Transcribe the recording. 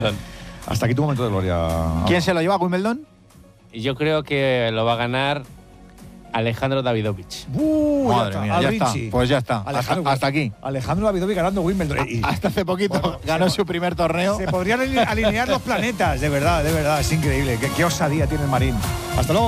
Hasta aquí tu momento de gloria. ¿Quién se lo lleva a Wimbledon? Yo creo que lo va a ganar Alejandro Davidovich. Madre mía, ya está. Pues ya está. Hasta aquí. Alejandro Davidovich ganando Wimbledon. Hasta hace poquito ganó su primer torneo. Se podrían alinear los planetas, de verdad, es increíble. Qué osadía tiene el Marín. Hasta luego.